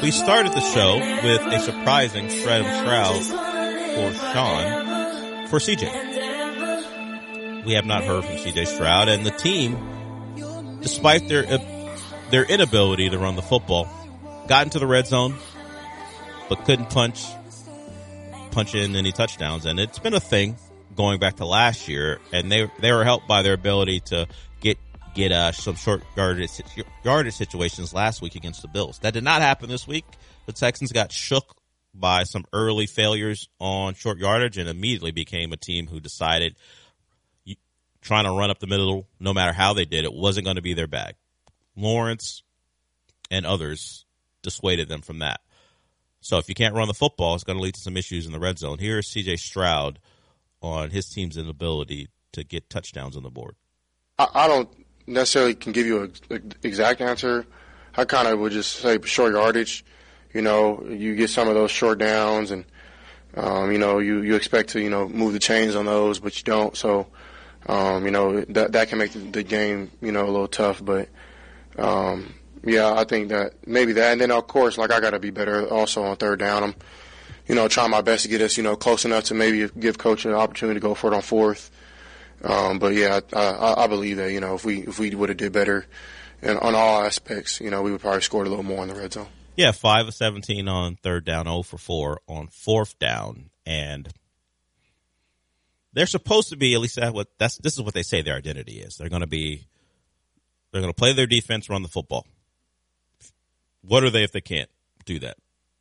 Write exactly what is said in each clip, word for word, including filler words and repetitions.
We started the show with a surprising shred of Stroud for Sean for C J. We have not heard from C J Stroud, and the team, despite their uh, their inability to run the football, got into the red zone, but couldn't punch punch in any touchdowns. And it's been a thing going back to last year, and they they were helped by their ability to get get uh, some short yardage, yardage situations last week against the Bills. That did not happen this week. The Texans got shook by some early failures on short yardage and immediately became a team who decided trying to run up the middle, no matter how they did, it wasn't going to be their bag. Lawrence and others dissuaded them from that. So if you can't run the football, it's going to lead to some issues in the red zone. Here's C J Stroud on his team's inability to get touchdowns on the board. I, I don't necessarily can give you an exact answer. I kind of would just say short yardage. You know, you get some of those short downs, and um, you know, you, you expect to you know move the chains on those, but you don't. So, um, you know, that that can make the, the game you know a little tough. But um, yeah, I think that maybe that, and then of course, like I got to be better also on third down. I'm, you know, trying my best to get us you know close enough to maybe give coach an opportunity to go for it on fourth. Um, but yeah, I, I, I believe that you know if we if we would have did better, and on all aspects, you know, we would probably scored a little more in the red zone. Yeah, five of seventeen on third down, zero for four on fourth down, and they're supposed to be at least that what that's this is what they say their identity is. They're going to be they're going to play their defense, run the football. What are they if they can't do that?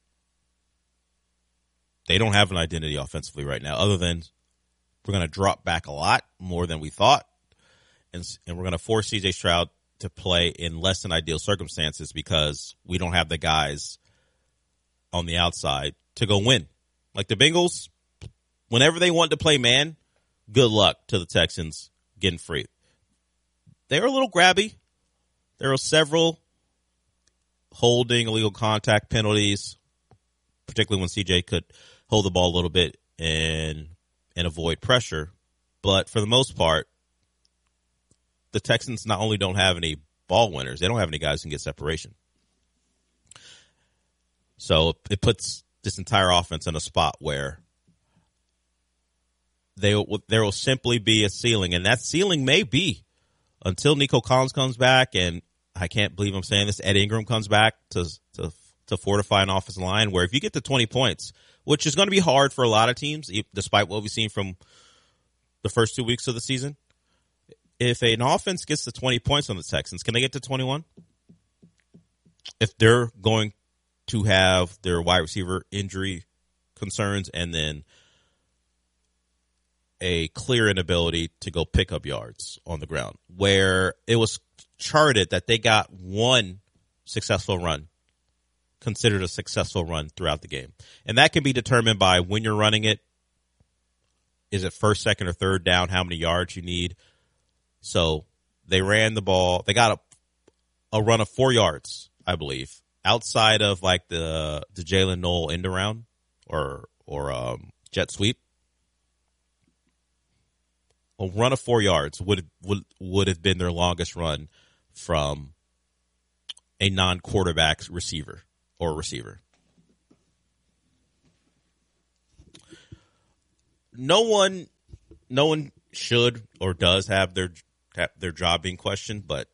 They don't have an identity offensively right now, other than we're going to drop back a lot more than we thought, and and we're going to force C J Stroud to play in less than ideal circumstances because we don't have the guys on the outside to go win. Like the Bengals, whenever they want to play man, good luck to the Texans getting free. They were a little grabby. There were several holding, illegal contact penalties, particularly when C J could hold the ball a little bit and and avoid pressure. But for the most part, the Texans not only don't have any ball winners, they don't have any guys who can get separation. So it puts this entire offense in a spot where they there will simply be a ceiling, and that ceiling may be until Nico Collins comes back, and I can't believe I'm saying this, Ed Ingram comes back to to to fortify an offensive line, where if you get to twenty points, which is going to be hard for a lot of teams, despite what we've seen from the first two weeks of the season, if an offense gets to twenty points on the Texans, can they get to twenty-one? If they're going to have their wide receiver injury concerns and then a clear inability to go pick up yards on the ground, where it was charted that they got one successful run, considered a successful run throughout the game. And that can be determined by when you're running it. Is it first, second, or third down? How many yards you need? So they ran the ball. They got a, a run of four yards, I believe, outside of like the the Jalen Noel end around or or um, jet sweep. A run of four yards would would would have been their longest run from a non-quarterback receiver or receiver. No one, no one should or does have their have their job being questioned, but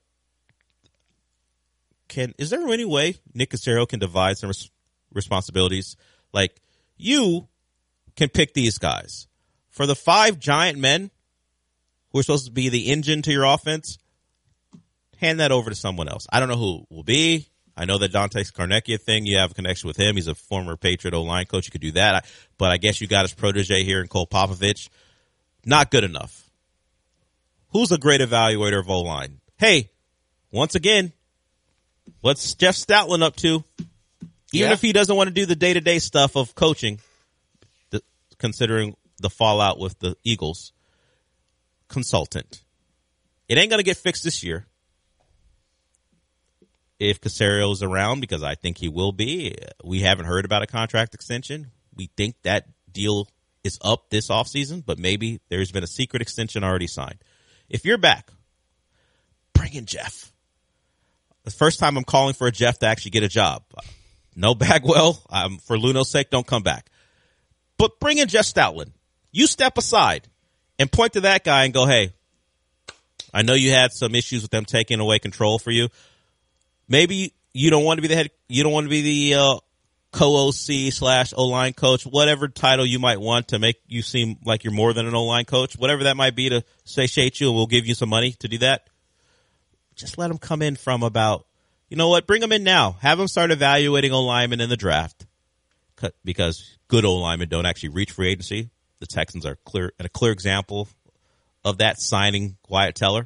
can is there any way Nick Caserio can divide some res- responsibilities? Like, you can pick these guys for the five giant men who are supposed to be the engine to your offense. Hand that over to someone else. I don't know who it will be. I know that Dante Scarnecchia thing, you have a connection with him. He's a former Patriot O-line coach. You could do that. But I guess you got his protege here in Cole Popovich. Not good enough. Who's a great evaluator of O-line? Hey, once again, what's Jeff Stoutland up to? Even yeah. if he doesn't want to do the day-to-day stuff of coaching, the, considering the fallout with the Eagles, consultant. It ain't going to get fixed this year. If Caserio's around, because I think he will be, we haven't heard about a contract extension. We think that deal is up this offseason, but maybe there's been a secret extension already signed. If you're back, bring in Jeff. The first time I'm calling for a Jeff to actually get a job. no Bagwell. Um, for Luno's sake, don't come back. But bring in Jeff Stoutland. You step aside and point to that guy and go, hey, I know you had some issues with them taking away control for you. Maybe you don't want to be the head, you don't want to be the uh, co-O C slash O-line coach, whatever title you might want to make you seem like you're more than an O-line coach, whatever that might be to satiate you, and we'll give you some money to do that. Just let them come in from about, you know what, bring them in now. Have them start evaluating O-linemen in the draft because good O-linemen don't actually reach free agency. The Texans are clear and a clear example of that, signing Wyatt Teller.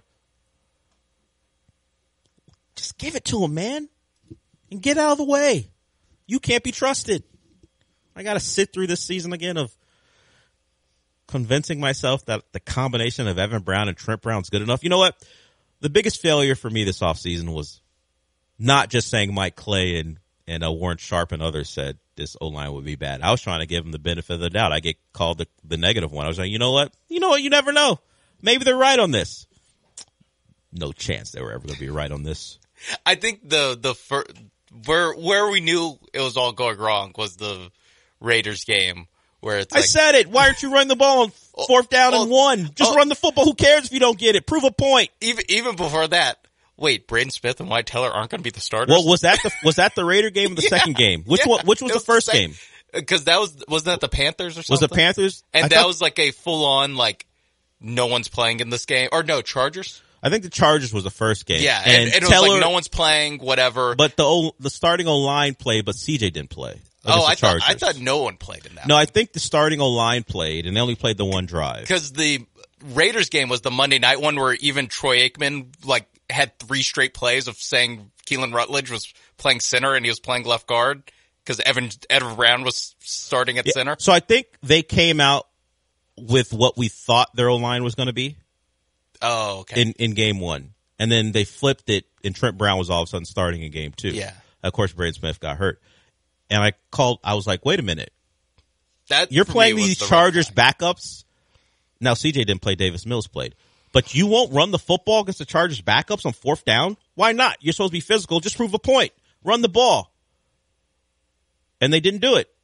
Just give it to him, man, and get out of the way. You can't be trusted. I got to sit through this season again of convincing myself that the combination of Evan Brown and Trent Brown is good enough. You know what? The biggest failure for me this offseason was not just saying Mike Clay and, and uh, Warren Sharp and others said this O-line would be bad. I was trying to give them the benefit of the doubt. I get called the, the negative one. I was like, you know what? You know what? You never know. Maybe they're right on this. No chance they were ever going to be right on this. I think the the fir- where where we knew it was all going wrong was the Raiders game where it's. I like, said it. Why aren't you running the ball on fourth down oh, and one? Just oh, run the football. Who cares if you don't get it? Prove a point. Even even before that, wait, Braden Smith and Wyatt Teller aren't going to be the starters. Well, was that the was that the Raider game or the yeah, second game? Which yeah, one? Which was the first the game? Because that was wasn't that the Panthers or something? Was the Panthers? And I that thought, was like a full on like no one's playing in this game or no Chargers. I think the Chargers was the first game. Yeah, and, and, and Teller, it was like no one's playing, whatever. But the o, the starting O-line played, but C J didn't play. Oh, I thought, I thought no one played in that. No, I think the starting O-line played, and they only played the one drive. Because the Raiders game was the Monday night one where even Troy Aikman like had three straight plays of saying Keelan Rutledge was playing center and he was playing left guard because Evan Evan Brown was starting at yeah, center. So I think they came out with what we thought their O-line was going to be. Oh, okay. In, in game one. And then they flipped it, and Trent Brown was all of a sudden starting in game two. Yeah. Of course, Braden Smith got hurt. And I called, I was like, wait a minute. That You're playing these the Chargers backups? Now, C J didn't play, Davis Mills played. But you won't run the football against the Chargers backups on fourth down? Why not? You're supposed to be physical. Just prove a point. Run the ball. And they didn't do it.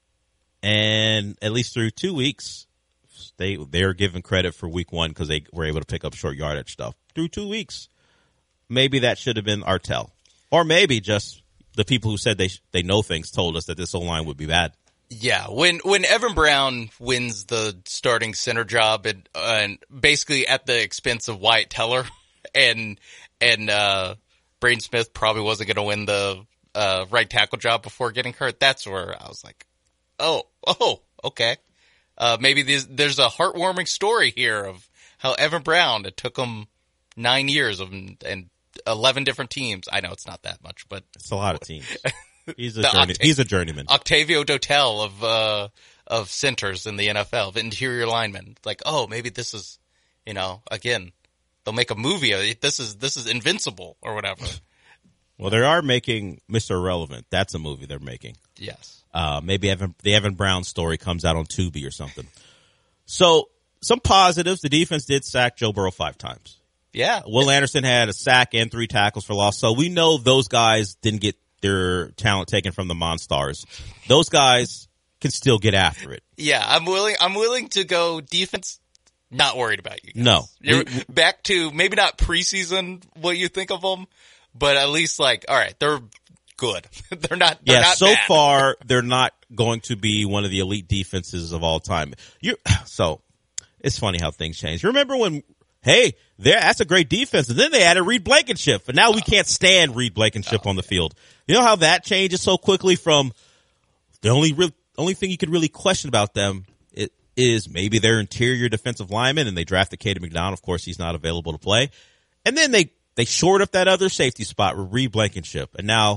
And at least through two weeks, They they are given credit for week one because they were able to pick up short yardage stuff through two weeks. Maybe that should have been Artell, or maybe just the people who said they they know things told us that this O-line would be bad. Yeah, when when Evan Brown wins the starting center job and, uh, and basically at the expense of Wyatt Teller and and uh, Braden Smith probably wasn't going to win the uh, right tackle job before getting hurt. That's where I was like, oh oh okay. Uh, maybe there's, there's a heartwarming story here of how Evan Brown, it took him nine years of, and eleven different teams. I know it's not that much, but it's a lot of teams. He's a journey, Octav- he's a journeyman. Octavio Dotel of, uh, of centers in the N F L, of interior linemen. Like, oh, maybe this is, you know, again, they'll make a movie of it. This is, this is Invincible or whatever. Well, they are making Mister Irrelevant. That's a movie they're making. Yes. Uh, maybe Evan, the Evan Brown story comes out on Tubi or something. So, some positives. The defense did sack Joe Burrow five times. Yeah. Will Anderson had a sack and three tackles for loss. So, we know those guys didn't get their talent taken from the Monstars. Those guys can still get after it. Yeah, I'm willing, I'm willing to go defense. Not worried about you guys. No. You're back to maybe not preseason what you think of them, but at least like, all right, they're good. they're not. They're yeah. not so bad. far, they're not going to be one of the elite defenses of all time. You so it's funny how things change. Remember when? Hey, there that's a great defense, and then they added Reed Blankenship, and now we can't stand Reed Blankenship oh, on the field. You know how that changes so quickly from the only real only thing you could really question about them it, is maybe their interior defensive lineman, and they drafted Caden McDonald. Of course, he's not available to play, and then they they shored up that other safety spot with Reed Blankenship, and now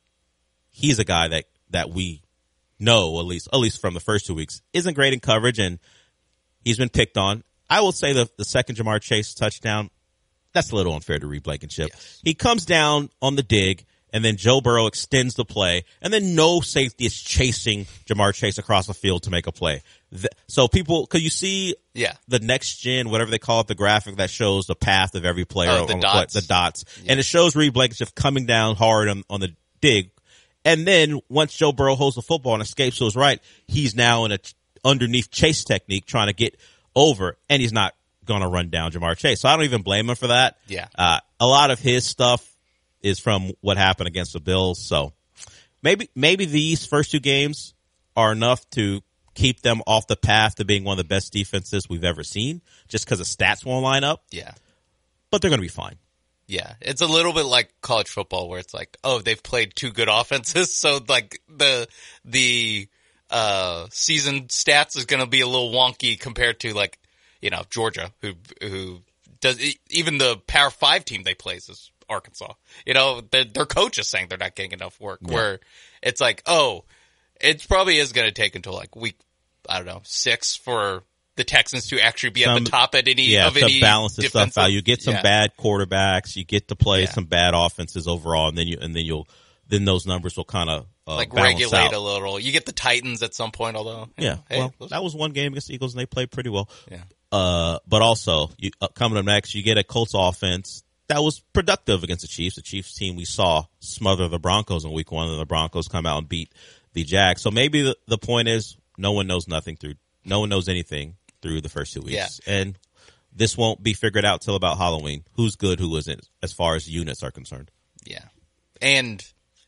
he's a guy that, that we know, at least, at least from the first two weeks, isn't great in coverage, and he's been picked on. I will say the, the second Jamar Chase touchdown, that's a little unfair to Reed Blankenship. Yes. He comes down on the dig, and then Joe Burrow extends the play, and then no safety is chasing Jamar Chase across the field to make a play. The, so people, cause you see yeah. the next gen, whatever they call it, the graphic that shows the path of every player. Oh, the on dots. The, the dots. Yeah. And it shows Reed Blankenship coming down hard on, on the dig. And then once Joe Burrow holds the football and escapes to his right, he's now in a t- underneath chase technique trying to get over, and he's not going to run down Jamar Chase. So I don't even blame him for that. Yeah. Uh, a lot of his stuff is from what happened against the Bills. So maybe, maybe these first two games are enough to keep them off the path to being one of the best defenses we've ever seen just because the stats won't line up. Yeah. But they're going to be fine. Yeah. It's a little bit like college football where it's like, oh, they've played two good offenses. So like the, the, uh, season stats is going to be a little wonky compared to like, you know, Georgia, who, who does even the Power Five team they play is Arkansas. You know, their, their coach is saying they're not getting enough work yeah. where it's like, oh, it probably is going to take until like week, I don't know, six for the Texans to actually be some, at the top at any yeah, of to any balance the stuff out. You get some yeah. bad quarterbacks, you get to play yeah. some bad offenses overall, and then you and then you'll then those numbers will kind of uh, like balance regulate out. a little. You get the Titans at some point, although yeah, hey, well, those... that was one game against the Eagles, and they played pretty well. Yeah, uh, but also you, uh, coming up next, you get a Colts offense that was productive against the Chiefs. The Chiefs team we saw smother the Broncos in Week One, and the Broncos come out and beat the Jags. So maybe the, the point is no one knows nothing through no one knows anything through the first two weeks, yeah. and this won't be figured out till about Halloween. Who's good, who isn't, as far as units are concerned. Yeah, and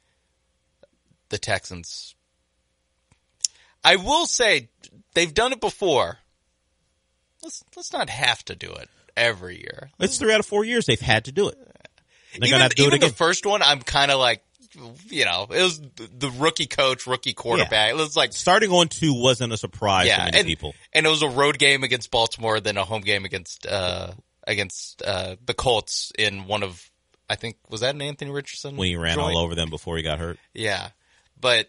the Texans. I will say they've done it before. Let's let's not have to do it every year. It's three out of four years they've had to do it. They're even gonna have to do even it again. the first one, I'm kind of like, you know, it was the rookie coach, rookie quarterback. Yeah. It was like starting on two wasn't a surprise yeah, to many and, people. And it was a road game against Baltimore, then a home game against uh against uh the Colts in one of, I think, was that an Anthony Richardson? When he ran joint? all over them before he got hurt. Yeah. But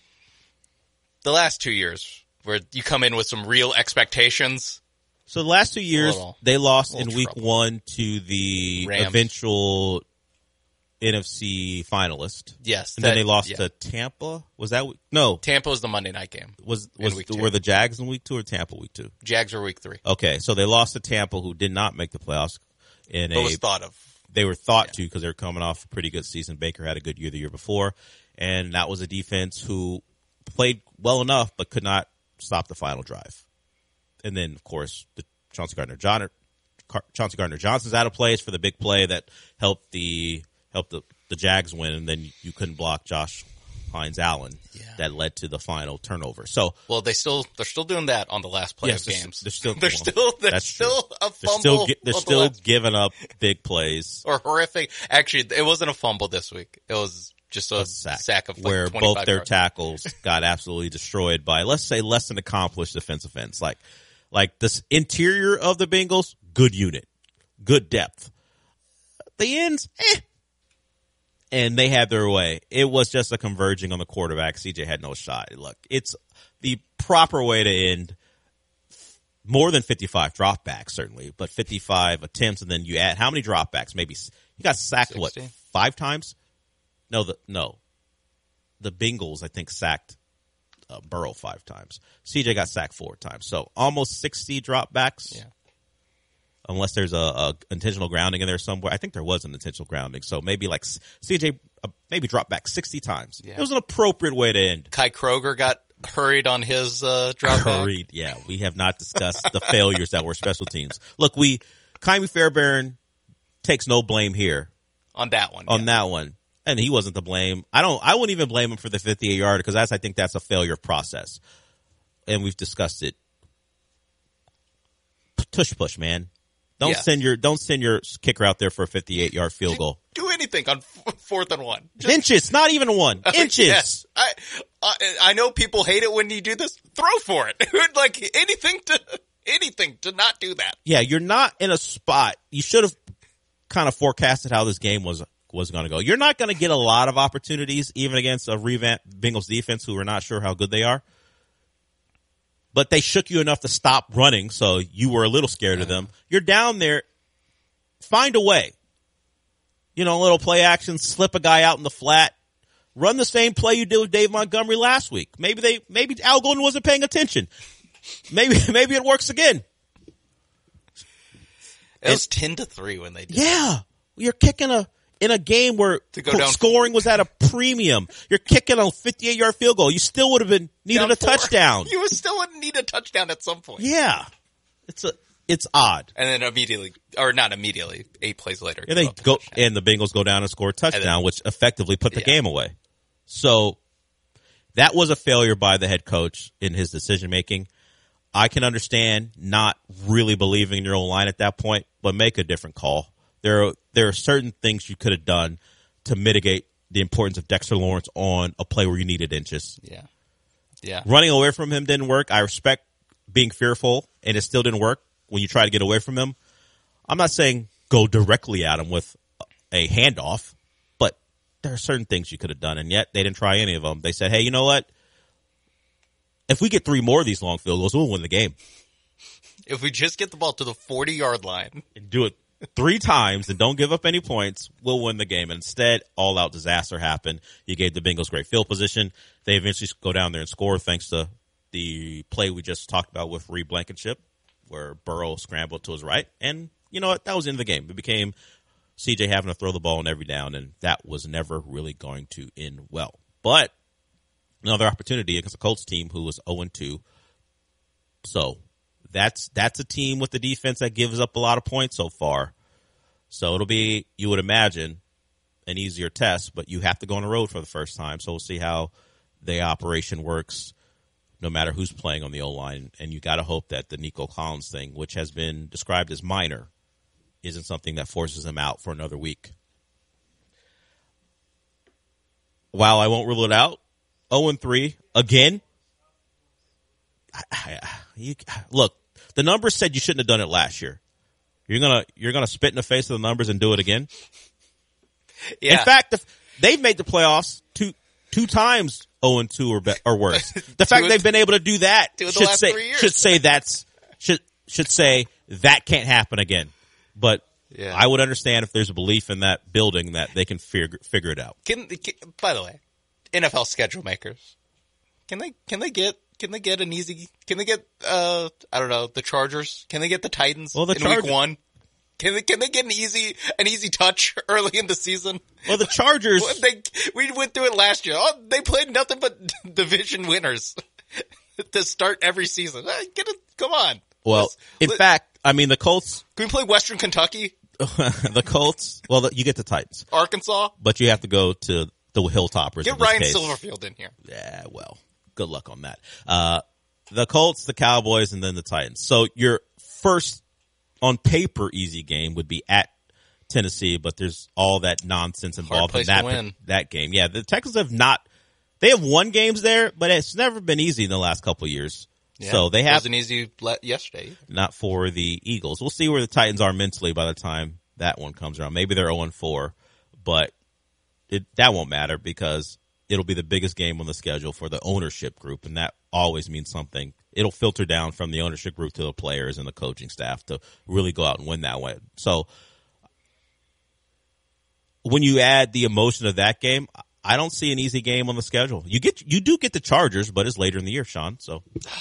the last two years where you come in with some real expectations. So the last two years, little, they lost in week trouble. one to the Rams. eventual N F C finalist. Yes. And that, then they lost yeah. to Tampa. Was that – no. Tampa was the Monday night game. Was was week Were two. the Jags in week two or Tampa week two? Jags were week three. Okay, so they lost to Tampa, who did not make the playoffs. In But a, was thought of. They were thought Yeah. to because they were coming off a pretty good season. Baker had a good year the year before, and that was a defense who played well enough but could not stop the final drive. And then, of course, the Chauncey Gardner-Johnson Chauncey Gardner-Johnson's out of place for the big play that helped the helped the, the Jags win, and then you couldn't block Josh Hines-Allen Yeah. that led to the final turnover. So, Well, they still they're still doing that on the last play yes, of they're, games. they're still They're well, still there's that's still true. a They're fumble. still gi- they're on the still last- giving up big plays. or horrific. Actually, it wasn't a fumble this week. It was just a, A sack, sack of like where twenty-five both their yards. tackles got absolutely destroyed by, let's say, less than accomplished defensive ends. Like, like this interior of the Bengals, good unit, good depth. The ends, eh. And they had their way. It was just a converging on the quarterback. C J had no shot. Look, it's the proper way to end more than fifty-five dropbacks, certainly, but fifty-five attempts, and then you add how many dropbacks? Maybe he got sacked sixty? what, five times? No, the no, the Bengals I think sacked uh, Burrow five times. C J got sacked four times, so almost sixty dropbacks. Yeah. Unless there's a, a intentional grounding in there somewhere. I think there was an intentional grounding, so maybe like C J uh, maybe dropped back sixty times. Yeah. It was an appropriate way to end. Kai Kroger got hurried on his uh, drop back. Hurried, yeah. We have not discussed the failures that were special teams. Look, we Kaimi Fairbairn takes no blame here on that one. on yeah. that one, and he wasn't to blame. I don't. I wouldn't even blame him for the fifty-eight yarder because that's I think that's a failure of process, and we've discussed it. Tush push, man. Don't Yeah. send your don't send your kicker out there for a fifty-eight yard field goal. Do anything on f- fourth and one. Just, Inches, not even one. Inches. Yes. I, I I know people hate it when you do this. Throw for it. Like anything to anything to not do that. Yeah, you're not in a spot. You should have kind of forecasted how this game was was going to go. You're not going to get a lot of opportunities, even against a revamped Bengals defense who are not sure how good they are. But they shook you enough to stop running, so you were a little scared of them. You're down there. Find a way. You know, a little play action, slip a guy out in the flat. Run the same play you did with Dave Montgomery last week. Maybe they, maybe Al Golden wasn't paying attention. Maybe, maybe it works again. It was ten to three when they did. Yeah. You're kicking a, in a game where To go down- scoring was at a premium. You're kicking a fifty-eight yard field goal. You still would have been needed Down a four. touchdown. You still would need a touchdown at some point. Yeah. It's a, it's odd. And then immediately, or not immediately, eight plays later. And they give up a go, touchdown. and the Bengals go down and score a touchdown, then- which effectively put the Yeah. game away. So that was a failure by the head coach in his decision making. I can understand not really believing in your own line at that point, but make a different call. There are, there are certain things you could have done to mitigate the importance of Dexter Lawrence on a play where you needed inches. Yeah. Yeah. Running away from him didn't work. I respect being fearful, and it still didn't work when you try to get away from him. I'm not saying go directly at him with a handoff, but there are certain things you could have done, and yet they didn't try any of them. They said, hey, you know what? If we get three more of these long field goals, we'll win the game. If we just get the ball to the forty-yard line. And do it three times and don't give up any points, we'll win the game. Instead, all-out disaster happened. You gave the Bengals great field position. They eventually go down there and score thanks to the play we just talked about with Reed Blankenship, where Burrow scrambled to his right. And you know what? That was the end of the game. It became C J having to throw the ball on every down, and that was never really going to end well. But another opportunity against a Colts team who was oh and two. So that's that's a team with the defense that gives up a lot of points so far. So it'll be, you would imagine, an easier test, but you have to go on the road for the first time. So we'll see how the operation works no matter who's playing on the O-line. And you got to hope that the Nico Collins thing, which has been described as minor, isn't something that forces him out for another week. While I won't rule it out, oh and three again. I, I, you, look, the numbers said you shouldn't have done it last year. You're gonna you're gonna spit in the face of the numbers and do it again. Yeah. In fact, the, they've made the playoffs two two times oh and two or be, or worse. The fact of- they've been able to do that two of the should last say three years. should say that's should should say that can't happen again. But Yeah. I would understand if there's a belief in that building that they can figure figure it out. Can, can by the way, N F L schedule makers, can they can they get can they get an easy can they get uh I don't know, the Chargers? Can they get the Titans Well, the in Charger- week one? Can they can they get an easy an easy touch early in the season? Well, the Chargers. Well, they we went through it last year. Oh, they played nothing but division winners to start every season. Eh, Get it, come on. well, Let's- in let- fact, I mean the Colts. can we play Western Kentucky, the Colts. Well, the, you get the Titans, Arkansas? but you have to go to the Hilltoppers. Get in this Ryan case. Silverfield in here. Yeah, well, good luck on that. Uh, the Colts, the Cowboys, and then the Titans. So your first, on paper, easy game would be at Tennessee, but there's all that nonsense involved in place to that win. that game. Yeah, the Texans have not. They have won games there, but it's never been easy in the last couple of years. Yeah, So they it have wasn't easy le- yesterday. not for the Eagles. We'll see where the Titans are mentally by the time that one comes around. Maybe they're oh and four, but it, that won't matter because it'll be the biggest game on the schedule for the ownership group, and that always means something. It'll filter down from the ownership group to the players and the coaching staff to really go out and win that way. So when you add the emotion of that game, I don't see an easy game on the schedule. You get you do get the Chargers, but it's later in the year, Sean. So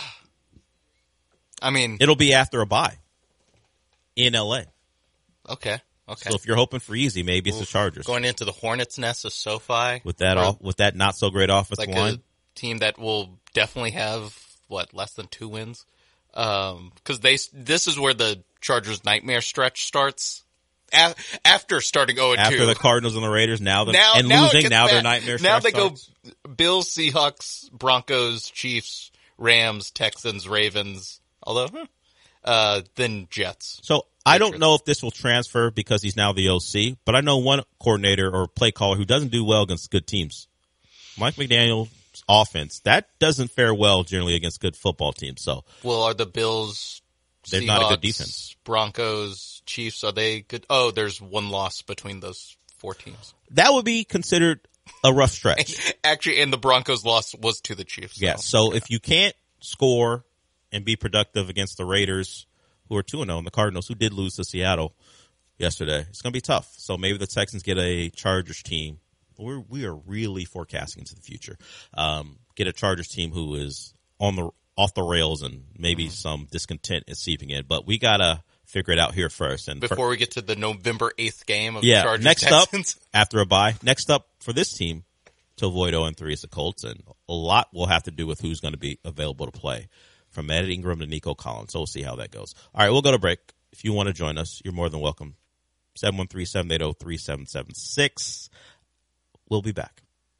I mean, it'll be after a bye in L A. okay, okay. So if you're hoping for easy, maybe it's the Chargers Going into the Hornets' nest of SoFi with that Or off, with that not so great offensive like line. a team that will definitely have what less than two wins, um, because they this is where the Chargers' nightmare stretch starts. A- after starting oh and two, After the Cardinals and the Raiders, now, the, now and now it losing, gets now their bad. nightmare. Now stretch they go starts. Bills, Seahawks, Broncos, Chiefs, Rams, Texans, Ravens. Although, huh, uh, then Jets. So I don't know if this will transfer because he's now the O C, but I know one coordinator or play caller who doesn't do well against good teams. Mike McDaniel's offense, that doesn't fare well generally against good football teams. So Well, are the Bills, They're Seahawks, not a good defense. Broncos, Chiefs, are they good? Oh, there's one loss between those four teams. that would be considered a rough stretch. Actually, and the Broncos loss was to the Chiefs. Yeah. So if you can't score and be productive against the Raiders, who are two and oh, and the Cardinals, who did lose to Seattle yesterday, it's going to be tough. So maybe the Texans get a Chargers team. We're, we are really forecasting into the future. Um, get a Chargers team who is on the off the rails and maybe some discontent is seeping in. But we got to figure it out here first. And before for, we get to the November eighth game of yeah, the Chargers next Texans. up, after a bye, next up for this team to avoid oh and three is the Colts, and a lot will have to do with who's going to be available to play, from Ed Ingram to Nico Collins. So we'll see how that goes. All right, we'll go to break. If you want to join us, you're more than welcome. seven one three, seven eight zero, three seven seven six. We'll be back.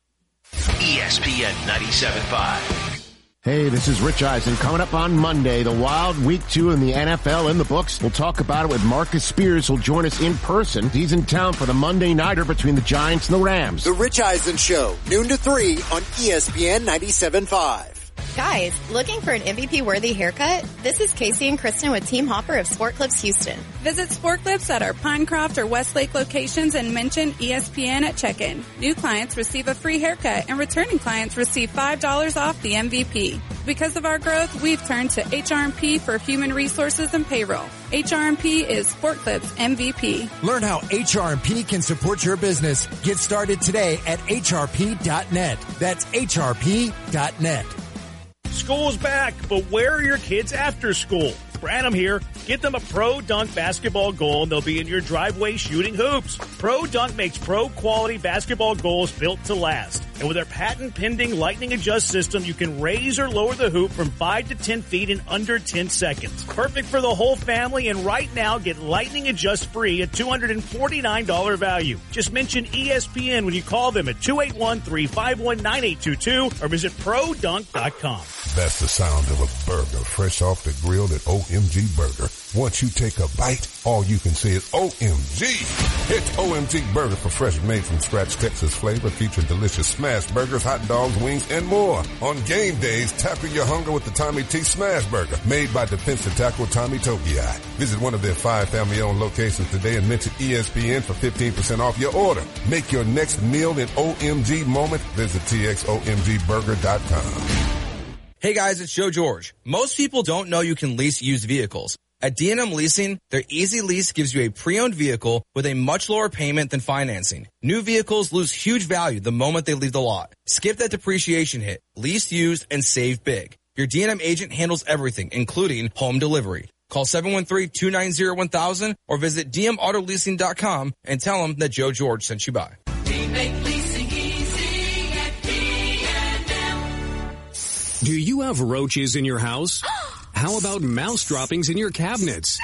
E S P N ninety-seven point five. Hey, this is Rich Eisen. Coming up on Monday, the wild week two in the N F L in the books. We'll talk about it with Marcus Spears, who'll join us in person. He's in town for the Monday nighter between the Giants and the Rams. The Rich Eisen Show, noon to three on E S P N ninety-seven point five. Guys, looking for an M V P-worthy haircut? This is Casey and Kristen with Team Hopper of Sport Clips Houston. Visit Sport Clips at our Pinecroft or Westlake locations and mention E S P N at check-in. New clients receive a free haircut and returning clients receive five dollars off the M V P. Because of our growth, we've turned to H R M P for human resources and payroll. H R M P is Sport Clips M V P. Learn how H R M P can support your business. Get started today at H R P dot net. That's H R P dot net. School's back, but where are your kids after school? Branham here. Get them a Pro Dunk basketball goal and they'll be in your driveway shooting hoops. Pro Dunk makes pro-quality basketball goals built to last. And with their patent-pending Lightning Adjust system, you can raise or lower the hoop from five to ten feet in under ten seconds. Perfect for the whole family, and right now get Lightning Adjust free at two hundred forty-nine dollars value. Just mention E S P N when you call them at two eight one, three five one, nine eight two two or visit pro dunk dot com. That's the sound of a burger fresh off the grill at O M G Burger. Once you take a bite, all you can say is O M G. It's O M G Burger for fresh, made from scratch Texas flavor, featuring delicious smash burgers, hot dogs, wings, and more. On game days, tackle your hunger with the Tommy T Smash Burger, made by defensive tackle Tommy Togiai. Visit one of their five family-owned locations today and mention E S P N for fifteen percent off your order. Make your next meal an O M G moment. Visit T X O M G burger dot com. Hey guys, it's Joe George. Most people don't know you can lease used vehicles. At D and M Leasing, their Easy Lease gives you a pre-owned vehicle with a much lower payment than financing. New vehicles lose huge value the moment they leave the lot. Skip that depreciation hit. Lease used and save big. Your D and M agent handles everything, including home delivery. Call seven one three, two nine zero, one thousand or visit d m auto leasing dot com and tell them that Joe George sent you by. We make leasing easy at D and M. Do you have roaches in your house? How about mouse droppings in your cabinets?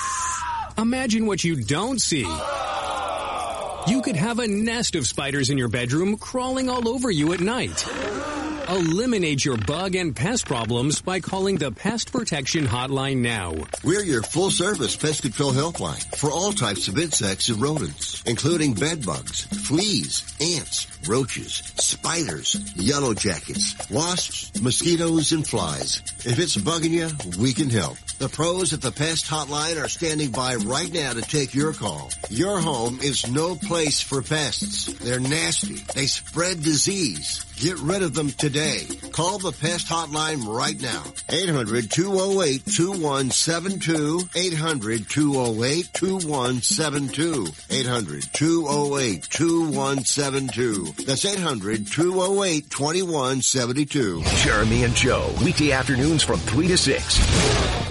Imagine what you don't see. You could have a nest of spiders in your bedroom crawling all over you at night. Eliminate your bug and pest problems by calling the Pest Protection Hotline now. We're your full-service pest control helpline for all types of insects and rodents, including bed bugs, fleas, ants, roaches, spiders, yellow jackets, wasps, mosquitoes, and flies. If it's bugging you, we can help. The pros at the Pest Hotline are standing by right now to take your call. Your home is no place for pests. They're nasty. They spread disease. Get rid of them today. Call the Pest Hotline right now. eight hundred, two oh eight, two one seven two. eight hundred, two oh eight, two one seven two. eight hundred, two oh eight, two one seven two. That's eight hundred, two oh eight, two one seven two. Jeremy and Joe, weekday afternoons from three to six.